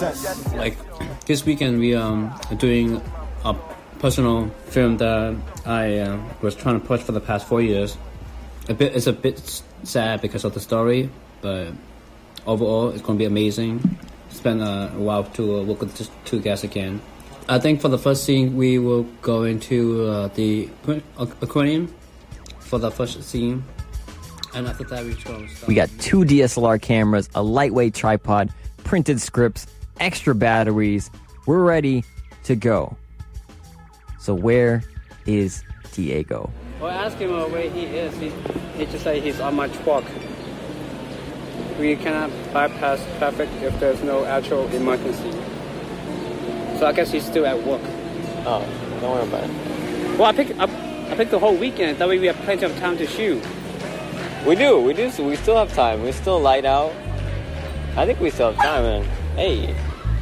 success. Like this weekend, we are doing a personal film that I was trying to push for the past 4 years. It's a bit sad because of the story, but overall, it's going to be amazing. Spend a while to work with the two guests again. I think for the first scene, we will go into the aquarium for the first scene. And after that, we're going to start. We got 2 DSLR cameras, a lightweight tripod, printed scripts, extra batteries. We're ready to go. So where is Diego? Well, I asked him where he is. He just said he's on my truck. We cannot bypass traffic if there's no actual emergency. So I guess he's still at work. Oh, don't worry about it. Well, I picked the whole weekend. That way we have plenty of time to shoot. We do. So we still have time. We're still light out. I think we still have time, man. Hey.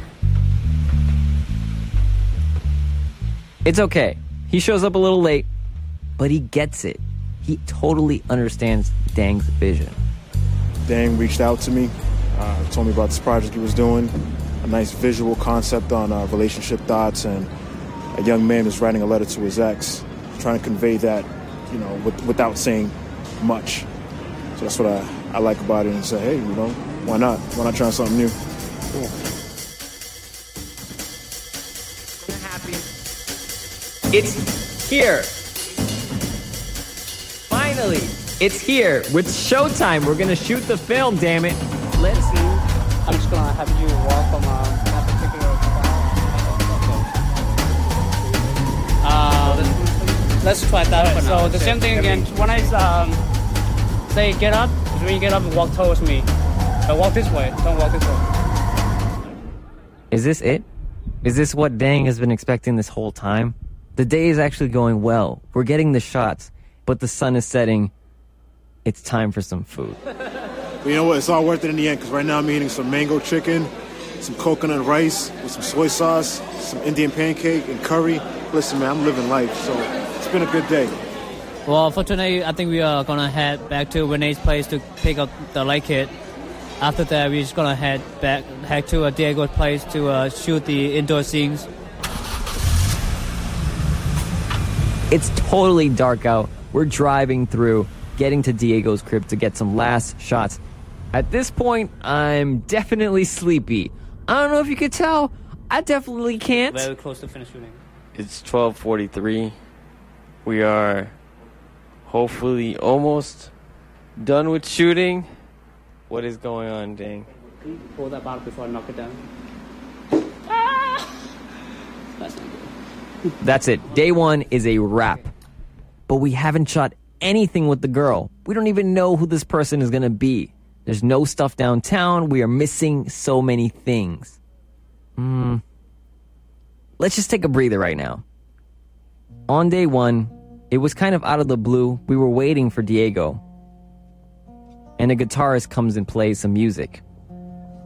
It's okay. He shows up a little late, but he gets it. He totally understands Dang's vision. Dang reached out to me, told me about this project he was doing, a nice visual concept on relationship thoughts, and a young man is writing a letter to his ex, trying to convey that, without saying much. So that's what I like about it, and say, hey, why not? Why not try something new? Cool. It's here. Finally, it's here. With Showtime, we're gonna shoot the film, damn it. Let's see. I'm just gonna have you walk from that particular let's try that for now. So the same thing again. When I say get up, when you get up and walk towards me. Walk this way, don't walk this way. Is this it? Is this what Dang has been expecting this whole time? The day is actually going well. We're getting the shots, but the sun is setting. It's time for some food. But you know what? It's all worth it in the end, because right now I'm eating some mango chicken, some coconut rice with some soy sauce, some Indian pancake, and curry. Listen, man, I'm living life, so it's been a good day. Well, for tonight, I think we are going to head back to Renee's place to pick up the light kit. After that, we're just going to head to Diego's place to shoot the indoor scenes. It's totally dark out. We're driving through, getting to Diego's crib to get some last shots. At this point, I'm definitely sleepy. I don't know if you could tell. I definitely can't. Very close to finish shooting. It's 12:43. We are hopefully almost done with shooting. What is going on, Dang? Pull that bottle before I knock it down. That's not good. That's it. Day 1 is a wrap. But we haven't shot anything with the girl. We don't even know who this person is going to be. There's no stuff downtown. We are missing so many things. Let's just take a breather right now. On day 1, it was kind of out of the blue. We were waiting for Diego. And a guitarist comes and plays some music.